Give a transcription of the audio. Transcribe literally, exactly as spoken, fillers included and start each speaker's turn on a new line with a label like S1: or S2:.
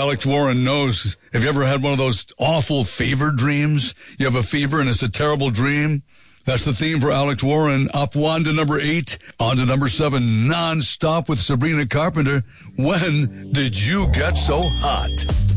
S1: Alex Warren knows. Have you ever had one of those awful fever dreams? You have a fever and it's a terrible dream? That's the theme for Alex Warren. Up one to number eight, on to number seven, non-stop with Sabrina Carpenter. When did you get so hot?